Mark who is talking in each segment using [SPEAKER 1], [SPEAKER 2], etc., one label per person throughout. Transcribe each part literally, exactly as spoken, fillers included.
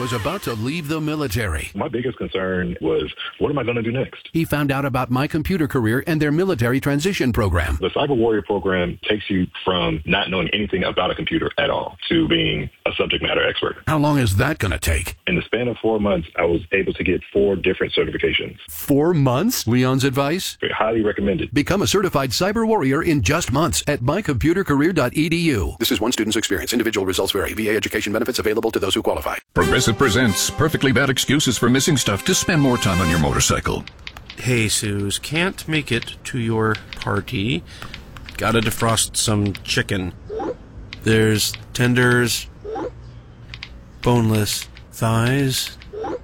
[SPEAKER 1] was about to leave the military.
[SPEAKER 2] My biggest concern was, what am I going to do next?
[SPEAKER 1] He found out about My Computer Career and their military transition program.
[SPEAKER 2] The Cyber Warrior program takes you from not knowing anything about a computer at all to being a subject matter expert.
[SPEAKER 1] How long is that going to take?
[SPEAKER 2] In the span of four months, I was able to get four different certifications.
[SPEAKER 1] Four months? Leon's advice?
[SPEAKER 2] Highly recommended.
[SPEAKER 1] Become a certified cyber warrior in just months at my computer career dot e d u. This is one student's experience. Individual results vary. V A education benefits available to those who qualify.
[SPEAKER 3] Progressive presents perfectly bad excuses for missing stuff to spend more time on your motorcycle.
[SPEAKER 4] Hey, Suze, can't make it to your party. Gotta defrost some chicken. There's tenders, boneless thighs.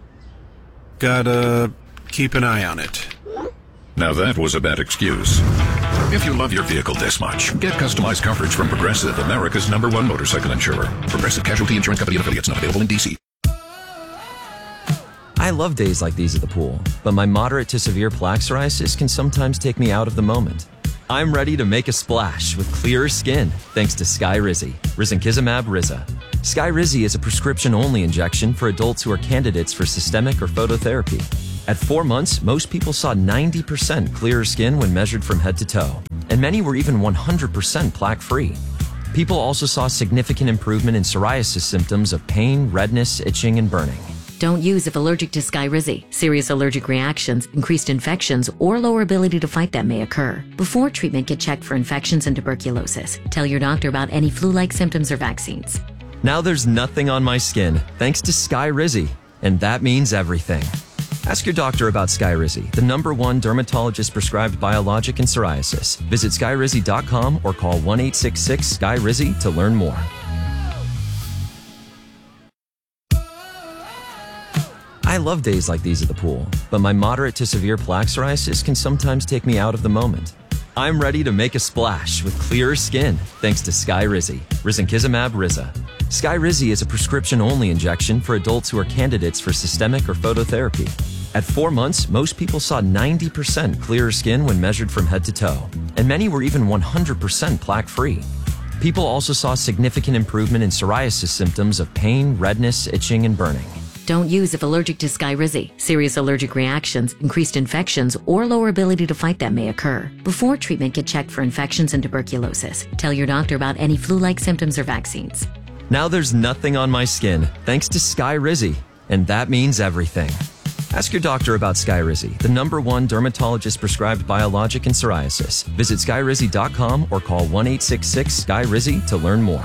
[SPEAKER 4] Gotta keep an eye on it.
[SPEAKER 3] Now that was a bad excuse. If you love your vehicle this much, get customized coverage from Progressive, America's number one motorcycle insurer. Progressive Casualty Insurance Company and affiliates, not available in D C.
[SPEAKER 5] I love days like these at the pool, but my moderate to severe plaque psoriasis can sometimes take me out of the moment. I'm ready to make a splash with clearer skin thanks to Skyrizi, risankizumab Riza. Skyrizi is a prescription-only injection for adults who are candidates for systemic or phototherapy. At four months, most people saw ninety percent clearer skin when measured from head to toe, and many were even one hundred percent plaque-free. People also saw significant improvement in psoriasis symptoms of pain, redness, itching, and burning.
[SPEAKER 6] Don't use if allergic to Skyrizi. Serious allergic reactions, increased infections, or lower ability to fight them may occur. Before treatment, get checked for infections and tuberculosis. Tell your doctor about any flu-like symptoms or vaccines.
[SPEAKER 5] Now there's nothing on my skin thanks to Skyrizi, and that means everything. Ask your doctor about Skyrizi, the number one dermatologist-prescribed biologic in psoriasis. Visit skyrizi dot com or call one eight six six Sky Rizi to learn more. I love days like these at the pool, but my moderate to severe plaque psoriasis can sometimes take me out of the moment. I'm ready to make a splash with clearer skin thanks to Skyrizi, risankizumab Riza. Skyrizi is a prescription-only injection for adults who are candidates for systemic or phototherapy. At four months, most people saw ninety percent clearer skin when measured from head to toe, and many were even one hundred percent plaque-free. People also saw significant improvement in psoriasis symptoms of pain, redness, itching, and burning.
[SPEAKER 6] Don't use if allergic to Skyrizi. Serious allergic reactions, increased infections, or lower ability to fight them may occur. Before treatment, get checked for infections and tuberculosis. Tell your doctor about any flu-like symptoms or vaccines.
[SPEAKER 5] Now there's nothing on my skin thanks to Skyrizi, and that means everything. Ask your doctor about Skyrizi, the number one dermatologist-prescribed biologic in psoriasis. Visit skyrizi dot com or call one eight six six Sky Rizi to learn more.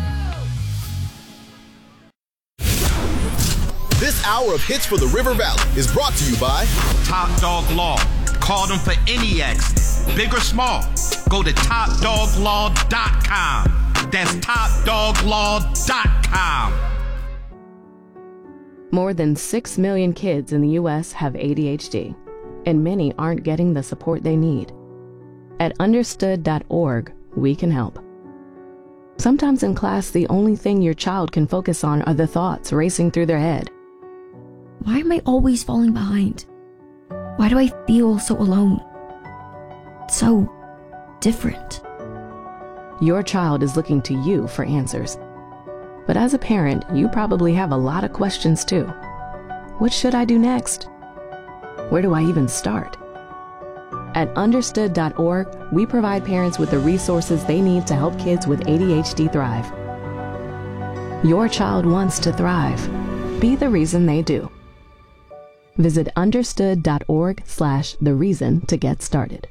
[SPEAKER 7] This hour of Hits for the River Valley is brought to you by
[SPEAKER 8] Top Dog Law. Call them for any accident, big or small. Go to top dog law dot com. That's top dog law dot com.
[SPEAKER 9] More than six million kids in the U S have A D H D, and many aren't getting the support they need. At understood dot org, we can help. Sometimes in class, the only thing your child can focus on are the thoughts racing through their head.
[SPEAKER 10] Why am I always falling behind? Why do I feel so alone? So different.
[SPEAKER 9] Your child is looking to you for answers. But as a parent, you probably have a lot of questions too. What should I do next? Where do I even start? At understood dot org, we provide parents with the resources they need to help kids with A D H D thrive. Your child wants to thrive. Be the reason they do. Visit understood dot org slash the reason to get started.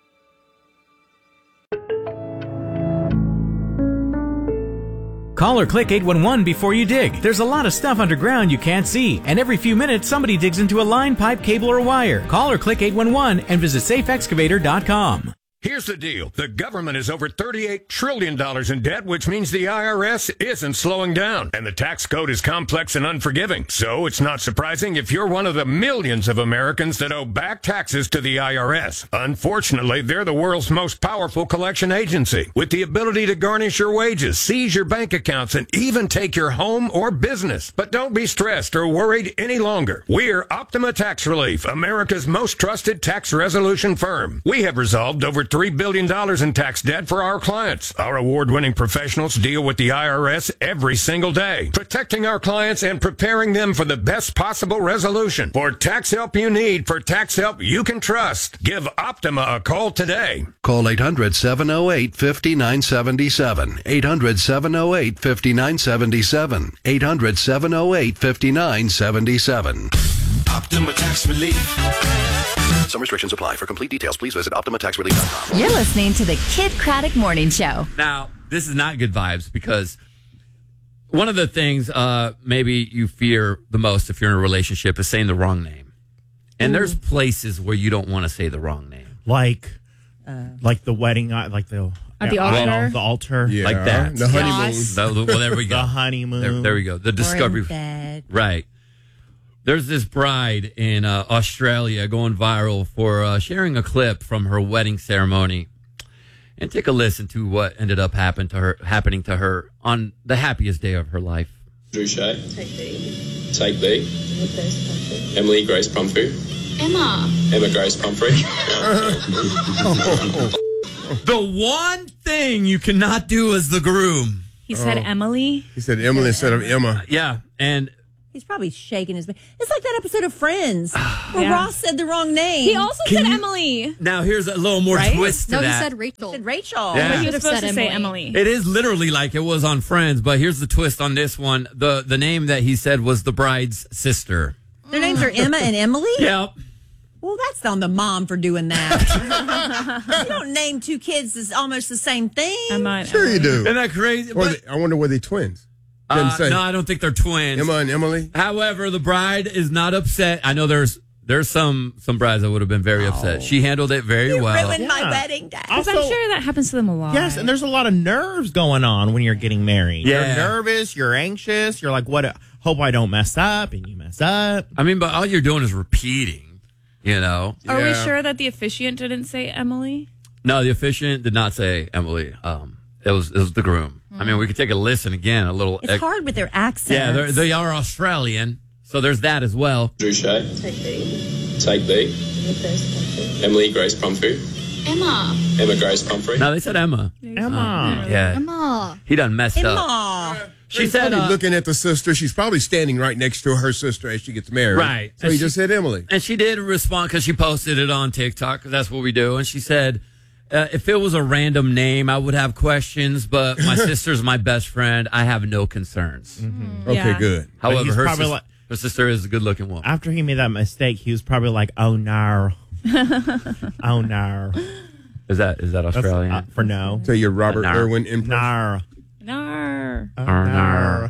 [SPEAKER 11] Call or click eight one one before you dig. There's a lot of stuff underground you can't see, and every few minutes somebody digs into a line, pipe, cable, or wire. Call or click eight one one and visit safe excavator dot com.
[SPEAKER 12] Here's the deal. The government is over thirty-eight trillion dollars in debt, which means the I R S isn't slowing down. And the tax code is complex and unforgiving. So it's not surprising if you're one of the millions of Americans that owe back taxes to the I R S. Unfortunately, they're the world's most powerful collection agency, with the ability to garnish your wages, seize your bank accounts, and even take your home or business. But don't be stressed or worried any longer. We're Optima Tax Relief, America's most trusted tax resolution firm. We have resolved over three billion dollars in tax debt for our clients. Our award-winning professionals deal with the I R S every single day, protecting our clients and preparing them for the best possible resolution. For tax help you need, for tax help you can trust, give Optima a call today.
[SPEAKER 1] Call eight hundred, seven oh eight, five nine seven seven. eight hundred, seven oh eight, five nine seven seven. eight hundred, seven oh eight, five nine seven seven.
[SPEAKER 13] Optima Tax Relief.
[SPEAKER 1] Some restrictions apply. For complete details, please visit optima tax relief dot com.
[SPEAKER 14] You're listening to the Kid Craddock Morning Show.
[SPEAKER 15] Now, this is not good vibes because one of the things uh, maybe you fear the most if you're in a relationship is saying the wrong name. And Ooh. There's places where you don't want to say the wrong name.
[SPEAKER 16] Like, uh, like the wedding, uh, like the...
[SPEAKER 17] At the altar?
[SPEAKER 16] Well, the altar.
[SPEAKER 15] Yeah. Like that.
[SPEAKER 16] The honeymoon.
[SPEAKER 15] The, well, there we go.
[SPEAKER 16] The honeymoon.
[SPEAKER 15] There, there we go. The discovery. Right. There's this bride in uh, Australia going viral for uh, sharing a clip from her wedding ceremony. And take a listen to what ended up happen to her, happening to her on the happiest day of her life.
[SPEAKER 18] Drew Shea.
[SPEAKER 19] Take B.
[SPEAKER 18] Take B. Emily Grace Pumphrey.
[SPEAKER 19] Emma.
[SPEAKER 18] Emma Grace Pumphrey.
[SPEAKER 15] The one thing you cannot do as the groom.
[SPEAKER 17] He said
[SPEAKER 20] Oh.
[SPEAKER 17] Emily.
[SPEAKER 20] He said Emily instead of Emma.
[SPEAKER 15] Yeah, and
[SPEAKER 21] he's probably shaking his. It's like that episode of Friends where
[SPEAKER 17] Yeah.
[SPEAKER 21] Ross said the wrong name.
[SPEAKER 17] He also
[SPEAKER 15] Can
[SPEAKER 17] said
[SPEAKER 15] you-
[SPEAKER 17] Emily.
[SPEAKER 15] now here's a little more
[SPEAKER 21] Right?
[SPEAKER 15] twist to
[SPEAKER 21] No, he
[SPEAKER 15] that.
[SPEAKER 21] said Rachel. He said Rachel.
[SPEAKER 15] Yeah.
[SPEAKER 17] But he was
[SPEAKER 21] Should've
[SPEAKER 17] supposed
[SPEAKER 21] said
[SPEAKER 17] to say Emily.
[SPEAKER 15] It is literally like it was on Friends, but here's the twist on this one. The the name that he said was the bride's sister.
[SPEAKER 21] Their names are Emma and Emily?
[SPEAKER 15] Yep.
[SPEAKER 21] Well, that's on the mom for doing that. You don't name two kids as almost the same thing.
[SPEAKER 17] Emma
[SPEAKER 20] Sure you do.
[SPEAKER 15] Isn't that crazy?
[SPEAKER 20] Or
[SPEAKER 15] But-
[SPEAKER 20] they, I wonder were they twins? Didn't
[SPEAKER 15] Uh,
[SPEAKER 20] say.
[SPEAKER 15] no, I don't think they're twins.
[SPEAKER 20] Emma and Emily?
[SPEAKER 15] However, the bride is not upset. I know there's there's some some brides that would have been very upset. She handled it very
[SPEAKER 21] You
[SPEAKER 15] well.
[SPEAKER 21] ruined my
[SPEAKER 16] Yeah.
[SPEAKER 21] wedding day.
[SPEAKER 17] Because I'm
[SPEAKER 16] Also-
[SPEAKER 17] sure that happens to them a lot.
[SPEAKER 16] Yes, and there's a lot of nerves going on when you're getting married.
[SPEAKER 15] Yeah.
[SPEAKER 16] You're nervous, you're anxious, you're like, what? Hope I don't mess up, and you mess up.
[SPEAKER 15] I mean, but all you're doing is repeating, you know?
[SPEAKER 17] Are we
[SPEAKER 20] Yeah.
[SPEAKER 17] sure that the officiant didn't say Emily?
[SPEAKER 15] No, the officiant did not say Emily. Um, it was it was the groom. I mean, we could take a listen again, a little.
[SPEAKER 21] It's hard with their accents.
[SPEAKER 15] Yeah, they're, they are Australian, so there's that as well.
[SPEAKER 18] Drew Shea.
[SPEAKER 19] Take B.
[SPEAKER 18] Take B. Emily Grace Pumphrey.
[SPEAKER 19] Emma.
[SPEAKER 18] Emma Grace Pumphrey.
[SPEAKER 15] No, they said Emma.
[SPEAKER 16] Emma.
[SPEAKER 15] Yeah,
[SPEAKER 19] Emma.
[SPEAKER 15] he done messed up.
[SPEAKER 21] Emma.
[SPEAKER 15] She said,
[SPEAKER 20] Probably
[SPEAKER 15] uh,
[SPEAKER 20] looking at the sister. She's probably standing right next to her sister as she gets married.
[SPEAKER 15] Right.
[SPEAKER 20] So
[SPEAKER 15] And
[SPEAKER 20] he
[SPEAKER 15] she-
[SPEAKER 20] just said Emily.
[SPEAKER 15] and she did respond because she posted it on TikTok because that's what we do. And she said, uh, if it was a random name, I would have questions, but my sister's my best friend. I have no concerns.
[SPEAKER 20] Okay,
[SPEAKER 17] Yeah.
[SPEAKER 20] good.
[SPEAKER 16] But
[SPEAKER 15] However,
[SPEAKER 16] he's
[SPEAKER 15] her,
[SPEAKER 16] probably
[SPEAKER 15] sis-
[SPEAKER 16] like-
[SPEAKER 15] her sister is a good looking woman.
[SPEAKER 16] After he made that mistake, he was probably like, oh no. Oh no.
[SPEAKER 15] Is that is that
[SPEAKER 16] That's,
[SPEAKER 15] Australian?
[SPEAKER 16] uh, for no.
[SPEAKER 20] So your Robert
[SPEAKER 15] Nar.
[SPEAKER 20] Irwin impression.
[SPEAKER 16] Nar.
[SPEAKER 17] No.
[SPEAKER 16] Oh,
[SPEAKER 15] Nar.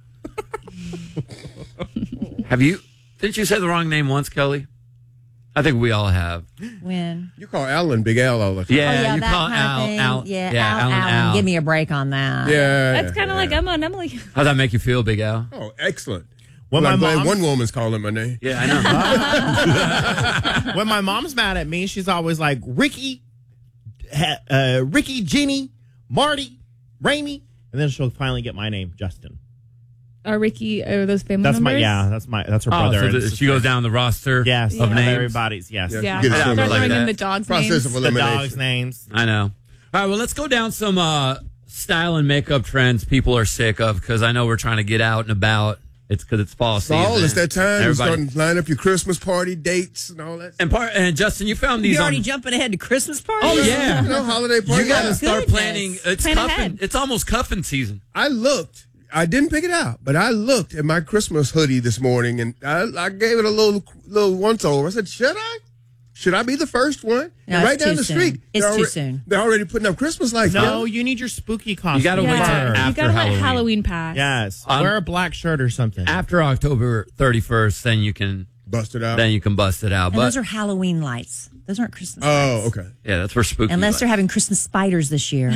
[SPEAKER 16] nar.
[SPEAKER 15] Have you? Didn't you say the wrong name once, Kelly? I think we all have.
[SPEAKER 21] When?
[SPEAKER 20] You call Alan Big Al all the time.
[SPEAKER 15] Yeah,
[SPEAKER 21] Oh, yeah,
[SPEAKER 15] you
[SPEAKER 21] that
[SPEAKER 15] call
[SPEAKER 21] kind of
[SPEAKER 15] Al,
[SPEAKER 21] thing.
[SPEAKER 15] Al.
[SPEAKER 21] Yeah,
[SPEAKER 15] yeah
[SPEAKER 21] Al,
[SPEAKER 15] Alan,
[SPEAKER 21] Alan.
[SPEAKER 15] Al.
[SPEAKER 21] Give me a break on that.
[SPEAKER 20] Yeah.
[SPEAKER 17] That's kind of like Emma and Emily.
[SPEAKER 15] How'd that make you feel, Big Al?
[SPEAKER 20] Oh, excellent.
[SPEAKER 16] When
[SPEAKER 20] Well, I'm
[SPEAKER 16] my
[SPEAKER 20] glad
[SPEAKER 16] mom's-
[SPEAKER 20] one woman's calling my name.
[SPEAKER 15] Yeah, I know.
[SPEAKER 16] When my mom's mad at me, she's always like, Ricky, ha- uh, Ricky, Jenny, Marty, Raimi. And then she'll finally get my name, Justin.
[SPEAKER 17] Are Ricky, are those family
[SPEAKER 16] That's
[SPEAKER 17] members?
[SPEAKER 16] my, yeah, that's my, that's her
[SPEAKER 15] Oh,
[SPEAKER 16] brother.
[SPEAKER 15] so
[SPEAKER 16] and
[SPEAKER 15] the-
[SPEAKER 16] sister.
[SPEAKER 15] she goes down the roster
[SPEAKER 16] Yes,
[SPEAKER 15] of
[SPEAKER 16] of
[SPEAKER 15] names.
[SPEAKER 16] everybody's, yes.
[SPEAKER 20] Yeah.
[SPEAKER 17] Yeah.
[SPEAKER 20] Get it
[SPEAKER 17] Start
[SPEAKER 20] similar
[SPEAKER 17] throwing
[SPEAKER 15] like
[SPEAKER 17] in
[SPEAKER 15] that.
[SPEAKER 17] the dogs'
[SPEAKER 20] Process
[SPEAKER 17] names.
[SPEAKER 20] of
[SPEAKER 16] The
[SPEAKER 20] elimination.
[SPEAKER 16] dogs' names.
[SPEAKER 15] I know. All right, well, let's go down some uh, style and makeup trends people are sick of because I know we're trying to get out and about. It's because it's fall season.
[SPEAKER 20] Fall, it's that time. You're
[SPEAKER 15] Everybody,
[SPEAKER 20] starting to line up your Christmas party dates and all that.
[SPEAKER 15] and part and Justin, you found these
[SPEAKER 21] You're already
[SPEAKER 15] on.
[SPEAKER 21] jumping ahead to Christmas parties?
[SPEAKER 15] Oh yeah,
[SPEAKER 20] You know, holiday party.
[SPEAKER 15] you got to
[SPEAKER 20] Yeah.
[SPEAKER 15] start
[SPEAKER 21] Goodness.
[SPEAKER 15] planning. It's
[SPEAKER 17] Plan
[SPEAKER 15] cuffing.
[SPEAKER 17] ahead.
[SPEAKER 15] It's almost cuffing season.
[SPEAKER 20] I looked. I didn't pick it out, but I looked at my Christmas hoodie this morning and I, I gave it a little little once over. I said, should I? Should I be the first one?
[SPEAKER 21] No,
[SPEAKER 20] And
[SPEAKER 21] it's
[SPEAKER 20] right down
[SPEAKER 21] too
[SPEAKER 20] the
[SPEAKER 21] soon.
[SPEAKER 20] street.
[SPEAKER 21] It's
[SPEAKER 20] they're
[SPEAKER 21] too
[SPEAKER 20] alre-
[SPEAKER 21] soon.
[SPEAKER 20] They're already putting up Christmas lights.
[SPEAKER 16] No,
[SPEAKER 20] now.
[SPEAKER 16] you need your spooky costume.
[SPEAKER 15] You got to wait till
[SPEAKER 17] Yeah.
[SPEAKER 15] after
[SPEAKER 17] You gotta
[SPEAKER 15] Halloween.
[SPEAKER 17] let Halloween pass.
[SPEAKER 16] Yes.
[SPEAKER 15] Um,
[SPEAKER 16] Wear a black shirt or something.
[SPEAKER 15] After October thirty-first, then you can
[SPEAKER 20] Bust it out.
[SPEAKER 15] then you can bust it out.
[SPEAKER 21] And
[SPEAKER 15] But
[SPEAKER 21] those are Halloween lights. Those aren't Christmas
[SPEAKER 20] Oh,
[SPEAKER 21] lights.
[SPEAKER 20] okay.
[SPEAKER 15] yeah, that's for spooky.
[SPEAKER 21] Unless they're
[SPEAKER 15] lights.
[SPEAKER 21] having Christmas spiders this year.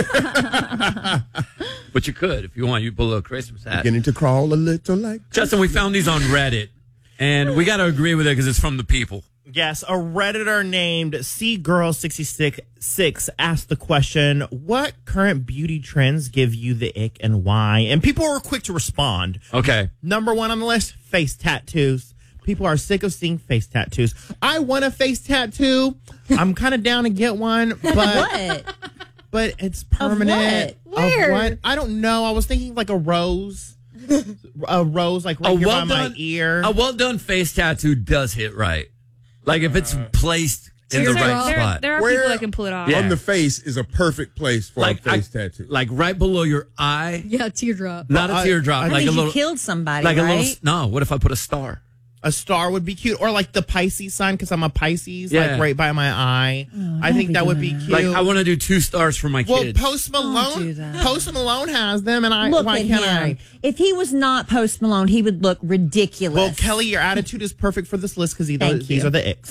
[SPEAKER 15] But you could if you want. You put a little Christmas hat.
[SPEAKER 20] Beginning to crawl a little like.
[SPEAKER 15] Justin, we found these on Reddit, and we got to agree with it because it's from the people.
[SPEAKER 16] Yes, a Redditor named C Girl sixty-six asked the question, what current beauty trends give you the ick and why? And people were quick to respond.
[SPEAKER 15] Okay.
[SPEAKER 16] Number one on the list, face tattoos. People are sick of seeing face tattoos. I want a face tattoo. I'm kind of down to get one, but
[SPEAKER 21] What?
[SPEAKER 16] but it's permanent.
[SPEAKER 21] Of what? Where?
[SPEAKER 16] Of what? I don't know. I was thinking like a rose. A rose like right
[SPEAKER 15] A
[SPEAKER 16] here
[SPEAKER 15] well
[SPEAKER 16] by
[SPEAKER 15] done,
[SPEAKER 16] my ear.
[SPEAKER 15] a well done face tattoo does hit right. Like if it's placed in the
[SPEAKER 17] there,
[SPEAKER 15] right
[SPEAKER 17] there,
[SPEAKER 15] spot.
[SPEAKER 17] there are
[SPEAKER 20] Where-
[SPEAKER 17] people that can pull it off.
[SPEAKER 15] Yeah.
[SPEAKER 20] On the face is a perfect place for
[SPEAKER 15] Like,
[SPEAKER 20] a face
[SPEAKER 15] I-
[SPEAKER 20] tattoo.
[SPEAKER 15] Like right below your eye.
[SPEAKER 2] Yeah, teardrop.
[SPEAKER 15] Not a
[SPEAKER 16] I-
[SPEAKER 15] teardrop.
[SPEAKER 16] I
[SPEAKER 15] like
[SPEAKER 21] Because
[SPEAKER 15] a
[SPEAKER 21] you
[SPEAKER 15] little.
[SPEAKER 21] killed somebody,
[SPEAKER 15] Like
[SPEAKER 21] right?
[SPEAKER 15] a little. No. What if I put a star?
[SPEAKER 16] A star would be cute, or like the Pisces sign because I'm a Pisces,
[SPEAKER 15] Yeah.
[SPEAKER 16] like right by my eye. I think that would be cute.
[SPEAKER 15] Like I want to do two stars for my
[SPEAKER 16] well,
[SPEAKER 15] kids.
[SPEAKER 16] Post Malone,
[SPEAKER 21] do that.
[SPEAKER 16] Post Malone has them, and I
[SPEAKER 21] Look
[SPEAKER 16] why
[SPEAKER 21] at
[SPEAKER 16] can't
[SPEAKER 21] him.
[SPEAKER 16] I?
[SPEAKER 21] If he was not Post Malone, he would look ridiculous.
[SPEAKER 16] Well, Kelly, your attitude is perfect for this list because
[SPEAKER 21] Thank
[SPEAKER 16] these
[SPEAKER 21] you.
[SPEAKER 16] are the icks.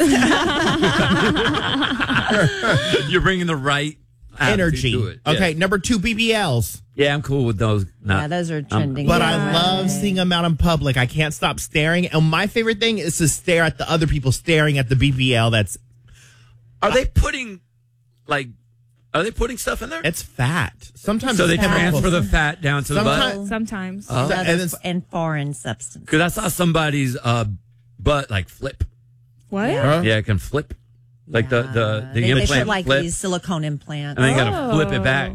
[SPEAKER 15] You're bringing the right attitude
[SPEAKER 16] Energy.
[SPEAKER 15] to it.
[SPEAKER 16] Okay,
[SPEAKER 15] Yes.
[SPEAKER 16] number two, B B Ls.
[SPEAKER 15] Yeah, I'm cool with those. Not,
[SPEAKER 21] yeah, those are
[SPEAKER 15] I'm-
[SPEAKER 21] trending.
[SPEAKER 16] But
[SPEAKER 21] Yeah.
[SPEAKER 16] I love seeing them out in public. I can't stop staring. And my favorite thing is to stare at the other people staring at the B B L. That's
[SPEAKER 15] Are they putting like? Are they putting stuff in there?
[SPEAKER 16] it's fat. Sometimes
[SPEAKER 15] So they
[SPEAKER 16] it's chemicals.
[SPEAKER 15] transfer the fat down to the butt.
[SPEAKER 16] Sometimes-
[SPEAKER 17] Sometimes.
[SPEAKER 15] Oh.
[SPEAKER 21] That
[SPEAKER 16] and
[SPEAKER 21] is-
[SPEAKER 16] it's-
[SPEAKER 21] and foreign substance.
[SPEAKER 15] Because I saw somebody's uh, butt like flip.
[SPEAKER 17] What?
[SPEAKER 20] Huh?
[SPEAKER 15] Yeah, it can flip. Like the the the
[SPEAKER 21] they, they
[SPEAKER 15] implant
[SPEAKER 21] put like
[SPEAKER 15] flip,
[SPEAKER 21] these silicone implants.
[SPEAKER 15] and then you gotta flip it back.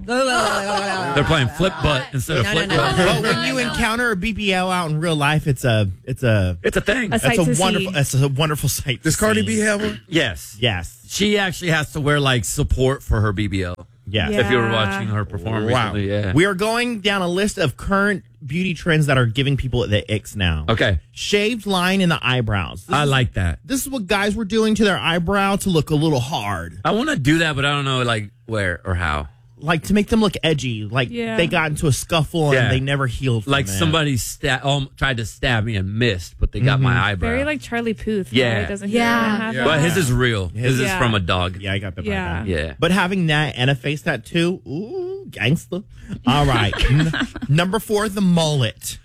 [SPEAKER 21] Oh.
[SPEAKER 15] They're playing flip butt instead of
[SPEAKER 21] No,
[SPEAKER 15] flip
[SPEAKER 21] no, no,
[SPEAKER 15] butt.
[SPEAKER 21] no,
[SPEAKER 16] Well, when you encounter a B B L out in real life, it's a it's a
[SPEAKER 15] It's a thing.
[SPEAKER 17] A sight
[SPEAKER 16] it's a
[SPEAKER 17] to
[SPEAKER 16] wonderful
[SPEAKER 17] see.
[SPEAKER 16] it's a wonderful sight.
[SPEAKER 20] Does
[SPEAKER 16] to
[SPEAKER 20] Cardi
[SPEAKER 16] see.
[SPEAKER 20] B have one?
[SPEAKER 15] Yes.
[SPEAKER 16] Yes.
[SPEAKER 15] She actually has to wear like support for her B B L.
[SPEAKER 16] Yes.
[SPEAKER 17] Yeah.
[SPEAKER 15] If you were watching her perform
[SPEAKER 20] Wow.
[SPEAKER 15] recently, yeah.
[SPEAKER 16] We are going down a list of current beauty trends that are giving people the icks now.
[SPEAKER 15] Okay.
[SPEAKER 16] Shaved line in the eyebrows. This
[SPEAKER 15] I
[SPEAKER 16] is-
[SPEAKER 15] like that.
[SPEAKER 16] This is what guys were doing to their eyebrow to look a little hard,
[SPEAKER 15] I want to do that, but I don't know like where or how.
[SPEAKER 16] like to make them look edgy. Like
[SPEAKER 17] Yeah.
[SPEAKER 16] they got into a scuffle
[SPEAKER 15] Yeah.
[SPEAKER 16] and they never healed. From
[SPEAKER 15] Like
[SPEAKER 16] it.
[SPEAKER 15] somebody sta- um, tried to stab me and missed, but they got my eyebrow.
[SPEAKER 17] Very like Charlie Puth.
[SPEAKER 15] Yeah.
[SPEAKER 17] Right? Doesn't he
[SPEAKER 2] Yeah.
[SPEAKER 17] have
[SPEAKER 20] Yeah.
[SPEAKER 17] that?
[SPEAKER 15] But his is real. His
[SPEAKER 17] Yeah.
[SPEAKER 15] is from a dog.
[SPEAKER 16] Yeah, I got that.
[SPEAKER 17] Yeah.
[SPEAKER 16] Right
[SPEAKER 15] Yeah.
[SPEAKER 16] But having that and a face tattoo, ooh, gangster. All right. N- number four, the mullet.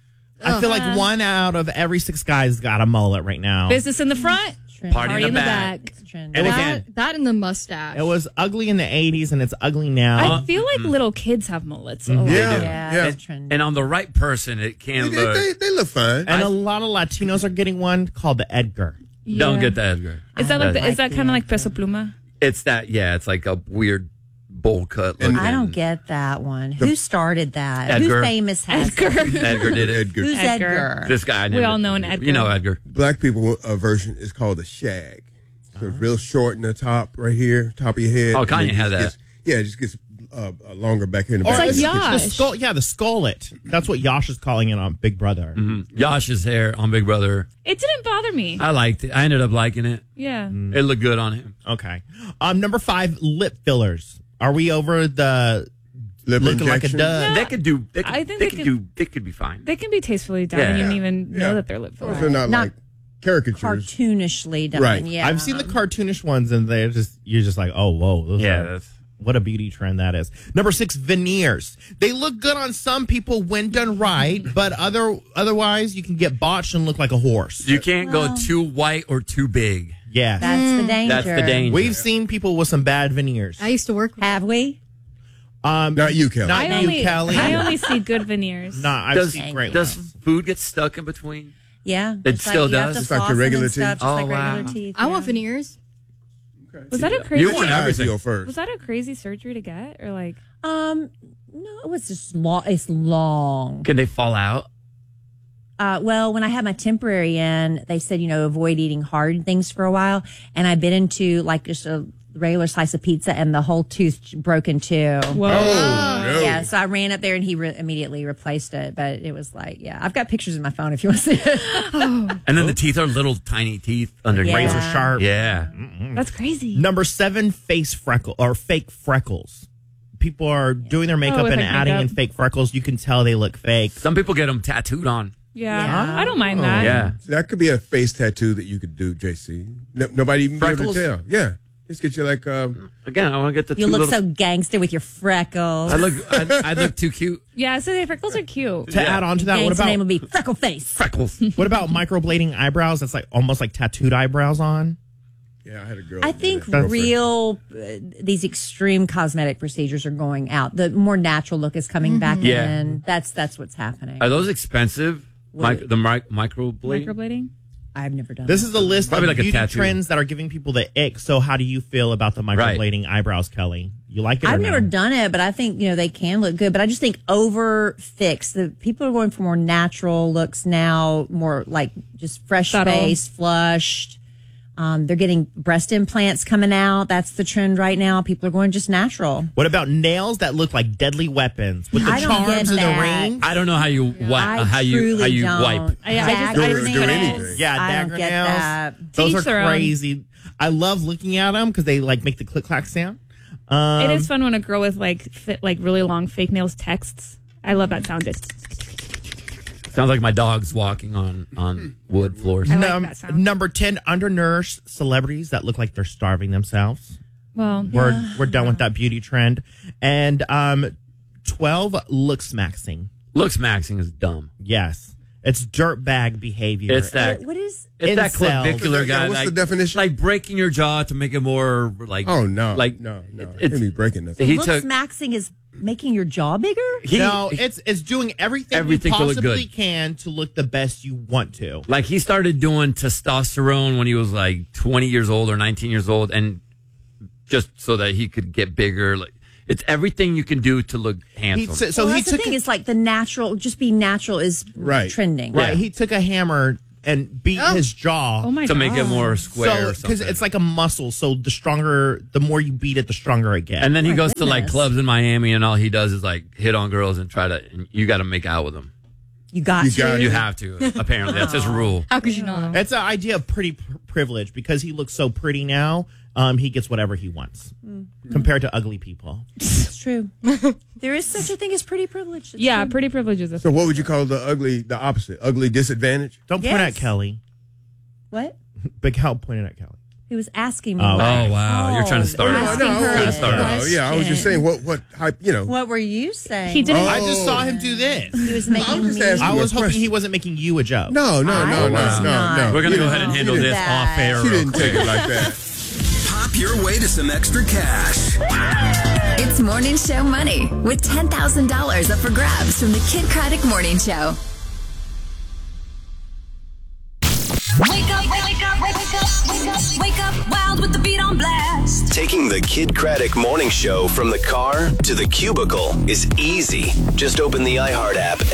[SPEAKER 16] I feel like one out of every six guys got a mullet right now.
[SPEAKER 17] Business in the front,
[SPEAKER 15] Party, in the, back.
[SPEAKER 16] And
[SPEAKER 2] that,
[SPEAKER 16] again,
[SPEAKER 2] that and the mustache.
[SPEAKER 16] it was ugly in the eighties and it's ugly now.
[SPEAKER 17] I feel like little kids have mullets. a lot.
[SPEAKER 20] Yeah,
[SPEAKER 21] Yeah,
[SPEAKER 20] yeah.
[SPEAKER 21] that's trendy.
[SPEAKER 15] And on the right person, it can
[SPEAKER 20] They,
[SPEAKER 15] look.
[SPEAKER 20] they, they look fine.
[SPEAKER 16] And a lot of Latinos are getting one called the Edgar.
[SPEAKER 15] Don't
[SPEAKER 17] Yeah.
[SPEAKER 15] get that, Edgar.
[SPEAKER 17] Is that like the,
[SPEAKER 15] That's-
[SPEAKER 17] is that kind of like peso pluma?
[SPEAKER 15] It's that. Yeah, it's like a weird bowl cut.
[SPEAKER 20] And-
[SPEAKER 15] looking-
[SPEAKER 21] I don't get that one. Who started that?
[SPEAKER 15] Edgar.
[SPEAKER 21] Who famous has
[SPEAKER 17] Edgar.
[SPEAKER 21] it?
[SPEAKER 15] Edgar did it.
[SPEAKER 20] Edgar.
[SPEAKER 21] Who's
[SPEAKER 17] Edgar.
[SPEAKER 21] Edgar?
[SPEAKER 15] This guy.
[SPEAKER 17] We
[SPEAKER 15] named
[SPEAKER 17] all
[SPEAKER 15] it.
[SPEAKER 17] know an Edgar.
[SPEAKER 15] You know Edgar.
[SPEAKER 20] Black people uh, version is called a shag. So it's real short in the top, right here, top of your head.
[SPEAKER 15] Oh,
[SPEAKER 20] and then
[SPEAKER 15] Kanye
[SPEAKER 20] it
[SPEAKER 15] had
[SPEAKER 20] just
[SPEAKER 15] that.
[SPEAKER 20] gets- yeah, it just gets uh, uh, longer back here in the
[SPEAKER 16] Or
[SPEAKER 20] back.
[SPEAKER 17] like
[SPEAKER 20] It just gets-
[SPEAKER 16] The
[SPEAKER 17] Yash.
[SPEAKER 16] skull, yeah, the skullet. That's what Yash is calling it on Big Brother.
[SPEAKER 15] Mm-hmm. Yosh's hair on Big Brother.
[SPEAKER 17] It didn't bother me.
[SPEAKER 15] I liked it. I ended up liking it.
[SPEAKER 17] Yeah.
[SPEAKER 15] It looked good on him.
[SPEAKER 16] Okay. Um, number five, lip fillers. Are we over the
[SPEAKER 20] Lip
[SPEAKER 16] looking like a
[SPEAKER 20] injection?
[SPEAKER 16] dud?
[SPEAKER 15] They could do. They could,
[SPEAKER 17] I think
[SPEAKER 15] they
[SPEAKER 17] they
[SPEAKER 15] could
[SPEAKER 17] could-
[SPEAKER 15] do. They could be fine.
[SPEAKER 17] They can be tastefully done,
[SPEAKER 15] Yeah.
[SPEAKER 17] and you don't even
[SPEAKER 20] Yeah.
[SPEAKER 17] know that they're lip fillers.
[SPEAKER 20] They're not,
[SPEAKER 21] Not
[SPEAKER 20] like caricatures.
[SPEAKER 21] Cartoonishly done.
[SPEAKER 20] Right.
[SPEAKER 21] Yeah.
[SPEAKER 16] I've seen the cartoonish ones, and they're just you're just like, oh, whoa, those
[SPEAKER 15] Yeah,
[SPEAKER 16] are-
[SPEAKER 15] that's-
[SPEAKER 16] what a beauty trend that is. Number six, veneers. They look good on some people when done right, but other otherwise you can get botched and look like a horse.
[SPEAKER 15] You can't go
[SPEAKER 21] Well-
[SPEAKER 15] too white or too big.
[SPEAKER 16] Yeah,
[SPEAKER 21] That's the danger.
[SPEAKER 15] That's the danger.
[SPEAKER 16] we've seen people with some bad veneers.
[SPEAKER 2] I used to work with
[SPEAKER 21] Have we?
[SPEAKER 16] Um,
[SPEAKER 20] Not you, Kelly.
[SPEAKER 16] Not
[SPEAKER 17] I
[SPEAKER 16] you,
[SPEAKER 17] only,
[SPEAKER 16] Kelly.
[SPEAKER 17] I only see good veneers.
[SPEAKER 16] No, I've
[SPEAKER 15] does
[SPEAKER 16] seen great
[SPEAKER 15] does
[SPEAKER 16] ones.
[SPEAKER 15] food get stuck in between?
[SPEAKER 21] Yeah.
[SPEAKER 15] It
[SPEAKER 21] Just
[SPEAKER 15] still
[SPEAKER 21] like you have
[SPEAKER 15] does?
[SPEAKER 21] to
[SPEAKER 20] Just like
[SPEAKER 21] floss
[SPEAKER 20] your
[SPEAKER 21] them
[SPEAKER 20] regular
[SPEAKER 21] and stuff,
[SPEAKER 20] teeth?
[SPEAKER 21] Just
[SPEAKER 15] Oh,
[SPEAKER 21] like
[SPEAKER 15] wow.
[SPEAKER 21] regular teeth.
[SPEAKER 2] I want
[SPEAKER 21] yeah.
[SPEAKER 2] veneers.
[SPEAKER 17] Was that a crazy?
[SPEAKER 15] You want
[SPEAKER 20] I
[SPEAKER 15] everything.
[SPEAKER 20] go first.
[SPEAKER 17] Was that a crazy surgery to get, or like?
[SPEAKER 21] Um, no, it was just long. It's long.
[SPEAKER 15] Can they fall out?
[SPEAKER 21] Uh, well, when I had my temporary in, they said, you know, avoid eating hard things for a while. And I bit into like just a regular slice of pizza and the whole tooth broke in two.
[SPEAKER 17] Whoa.
[SPEAKER 20] Oh, no.
[SPEAKER 21] Yeah, so I ran up there and he re- immediately replaced it. But it was like, yeah, I've got pictures in my phone if you want to see it.
[SPEAKER 15] And then the teeth are little tiny teeth underneath.
[SPEAKER 21] Yeah.
[SPEAKER 16] Razor sharp.
[SPEAKER 15] Yeah.
[SPEAKER 17] That's crazy.
[SPEAKER 16] Number seven, face freckle or fake freckles. People are doing their makeup
[SPEAKER 17] Oh, with,
[SPEAKER 16] and
[SPEAKER 17] like,
[SPEAKER 16] adding
[SPEAKER 17] makeup.
[SPEAKER 16] in fake freckles. You can tell they look fake.
[SPEAKER 15] Some people get them tattooed on.
[SPEAKER 17] Yeah,
[SPEAKER 21] Yeah.
[SPEAKER 17] I don't mind that.
[SPEAKER 15] Yeah.
[SPEAKER 20] That could be a face tattoo that you could do, J C. No, nobody even be able
[SPEAKER 15] Freckles?
[SPEAKER 20] to tell. Yeah. Just get you like, um,
[SPEAKER 15] Again, I want to get the
[SPEAKER 21] You
[SPEAKER 15] two
[SPEAKER 21] look
[SPEAKER 15] little.
[SPEAKER 21] so gangster with your freckles.
[SPEAKER 15] I look. I, I look too cute.
[SPEAKER 17] Yeah, so the freckles are cute.
[SPEAKER 16] To add on to that, what
[SPEAKER 21] Gangster name
[SPEAKER 16] about
[SPEAKER 21] would be Freckle Face.
[SPEAKER 15] Freckles.
[SPEAKER 16] what about microblading eyebrows? That's like almost like tattooed eyebrows on.
[SPEAKER 20] yeah, I had a girl.
[SPEAKER 21] I
[SPEAKER 20] that did
[SPEAKER 21] think
[SPEAKER 20] that. Girlfriend.
[SPEAKER 21] real, uh, these extreme cosmetic procedures are going out. The more natural look is coming back
[SPEAKER 15] Yeah.
[SPEAKER 21] in. That's that's what's happening.
[SPEAKER 15] Are those expensive?
[SPEAKER 21] What?
[SPEAKER 15] Mic- the mic- microblading?
[SPEAKER 17] Microblading.
[SPEAKER 21] I've never done.
[SPEAKER 16] This
[SPEAKER 21] that.
[SPEAKER 16] is a list
[SPEAKER 15] Probably
[SPEAKER 16] of
[SPEAKER 15] like a
[SPEAKER 16] beauty
[SPEAKER 15] tattoo.
[SPEAKER 16] trends that are giving people the ick. So, how do you feel about the microblading eyebrows, Kelly? You like it?
[SPEAKER 21] I've
[SPEAKER 16] or
[SPEAKER 21] never
[SPEAKER 16] no?
[SPEAKER 21] done it, but I think you know they can look good. But I just think over fixed. The people are going for more natural looks now, more like just fresh
[SPEAKER 2] Subtle.
[SPEAKER 21] face, flushed. Um, they're getting breast implants coming out. That's the trend right now. People are going just natural.
[SPEAKER 16] What about nails that look like deadly weapons with the
[SPEAKER 21] I don't get
[SPEAKER 16] charms and the
[SPEAKER 21] that.
[SPEAKER 16] rings?
[SPEAKER 15] I don't know how you wipe.
[SPEAKER 21] I
[SPEAKER 15] how you
[SPEAKER 21] truly
[SPEAKER 15] how you
[SPEAKER 21] don't.
[SPEAKER 15] wipe.
[SPEAKER 2] I, I just, I just
[SPEAKER 20] Do
[SPEAKER 2] think
[SPEAKER 20] anything.
[SPEAKER 16] Yeah,
[SPEAKER 21] I don't
[SPEAKER 16] dagger
[SPEAKER 21] get
[SPEAKER 16] nails.
[SPEAKER 21] that.
[SPEAKER 16] Those
[SPEAKER 2] To
[SPEAKER 16] are
[SPEAKER 2] each their own.
[SPEAKER 16] crazy. I love looking at them because they like make the click clack sound. Um,
[SPEAKER 17] it is fun when a girl with like fit, like really long fake nails texts. I love that sound. Just
[SPEAKER 15] Sounds like my dog's walking on on wood floors.
[SPEAKER 17] I like
[SPEAKER 16] num-
[SPEAKER 17] that sound.
[SPEAKER 16] Number ten, undernourished celebrities that look like they're starving themselves.
[SPEAKER 17] well,
[SPEAKER 16] We're we're done with that beauty trend. And um, twelve, looks maxing.
[SPEAKER 15] Looks maxing is dumb.
[SPEAKER 16] Yes, it's dirtbag behavior.
[SPEAKER 15] It's that.
[SPEAKER 21] What is?
[SPEAKER 15] It's that
[SPEAKER 16] Incels.
[SPEAKER 15] clavicular
[SPEAKER 20] Yeah,
[SPEAKER 15] guy.
[SPEAKER 20] what's
[SPEAKER 15] like,
[SPEAKER 20] the definition?
[SPEAKER 15] Like breaking your jaw to make it more like.
[SPEAKER 20] Oh no,
[SPEAKER 15] Like
[SPEAKER 20] no, no.
[SPEAKER 15] it-
[SPEAKER 20] It,
[SPEAKER 15] it's
[SPEAKER 20] be breaking nothing.
[SPEAKER 15] he
[SPEAKER 21] looks
[SPEAKER 15] took
[SPEAKER 21] maxing is making your jaw bigger.
[SPEAKER 15] he,
[SPEAKER 16] no, it's it's doing everything,
[SPEAKER 15] Everything
[SPEAKER 16] you
[SPEAKER 15] to look
[SPEAKER 16] possibly
[SPEAKER 15] good.
[SPEAKER 16] can to look the best you want to.
[SPEAKER 15] like he started doing testosterone when he was like twenty years old or nineteen years old, and just so that he could get bigger. Like it's everything you can do to look handsome.
[SPEAKER 16] He, so
[SPEAKER 21] well,
[SPEAKER 16] he
[SPEAKER 21] that's
[SPEAKER 16] took
[SPEAKER 21] the thing.
[SPEAKER 16] a-
[SPEAKER 21] It's like the natural, just be natural is
[SPEAKER 20] Right.
[SPEAKER 21] trending.
[SPEAKER 16] right.
[SPEAKER 15] Yeah.
[SPEAKER 16] He took a hammer and beat his jaw.
[SPEAKER 17] oh my
[SPEAKER 15] to
[SPEAKER 17] god,
[SPEAKER 15] make it more square.
[SPEAKER 16] So
[SPEAKER 15] or
[SPEAKER 16] because
[SPEAKER 15] something.
[SPEAKER 16] it's like a muscle, so the stronger, the more you beat it, the stronger it gets.
[SPEAKER 15] And then he
[SPEAKER 21] my
[SPEAKER 15] goes to like
[SPEAKER 21] goodness.
[SPEAKER 15] clubs in Miami, and all he does is like hit on girls and try to. And you got to make out with them.
[SPEAKER 21] You got
[SPEAKER 20] You
[SPEAKER 21] to.
[SPEAKER 20] got
[SPEAKER 15] You have to. Apparently, that's his rule.
[SPEAKER 2] How could you not?
[SPEAKER 16] It's an idea of pretty pr- privilege because he looks so pretty now. Um, he gets whatever he wants compared to ugly people.
[SPEAKER 21] It's true. There is such a thing as pretty privilege. It's
[SPEAKER 17] yeah,
[SPEAKER 21] true.
[SPEAKER 17] pretty privileges.
[SPEAKER 20] So what would you call the ugly, the opposite? Ugly disadvantage?
[SPEAKER 16] Don't point at
[SPEAKER 21] Yes.
[SPEAKER 16] Kelly.
[SPEAKER 21] What?
[SPEAKER 16] Big help pointed at Kelly.
[SPEAKER 21] He was asking me.
[SPEAKER 16] Oh,
[SPEAKER 21] what-
[SPEAKER 15] Oh wow, you're trying to start.
[SPEAKER 21] Oh,
[SPEAKER 15] it.
[SPEAKER 21] asking
[SPEAKER 20] no,
[SPEAKER 21] her
[SPEAKER 15] Trying to
[SPEAKER 21] a
[SPEAKER 15] start it.
[SPEAKER 20] no, yeah, I was just saying what, what hype, you know.
[SPEAKER 21] What were you saying?
[SPEAKER 17] He didn't.
[SPEAKER 20] Oh.
[SPEAKER 16] I just saw him do this.
[SPEAKER 21] He was making
[SPEAKER 20] I'm just
[SPEAKER 21] me.
[SPEAKER 20] asking
[SPEAKER 16] I
[SPEAKER 20] you
[SPEAKER 16] was
[SPEAKER 20] a
[SPEAKER 16] hoping
[SPEAKER 20] question.
[SPEAKER 16] he wasn't making you a joke.
[SPEAKER 20] No, no, no,
[SPEAKER 21] I
[SPEAKER 20] no,
[SPEAKER 21] was
[SPEAKER 20] no,
[SPEAKER 21] not.
[SPEAKER 20] no.
[SPEAKER 15] We're gonna
[SPEAKER 20] You
[SPEAKER 15] go
[SPEAKER 20] didn't-
[SPEAKER 15] ahead and
[SPEAKER 20] you
[SPEAKER 15] handle
[SPEAKER 20] didn't-
[SPEAKER 15] this
[SPEAKER 21] that.
[SPEAKER 15] off air.
[SPEAKER 20] She
[SPEAKER 15] real
[SPEAKER 20] didn't
[SPEAKER 15] quick.
[SPEAKER 20] take it like that.
[SPEAKER 13] Pop your way to some extra cash.
[SPEAKER 14] It's Morning Show Money with ten thousand dollars up for grabs from the Kid Craddock Morning Show.
[SPEAKER 4] Wake up, wake up, wake up, wake up, wake up, wild with the beat on blast.
[SPEAKER 22] Taking the Kid Craddock Morning Show from the car to the cubicle is easy. Just open the iHeart app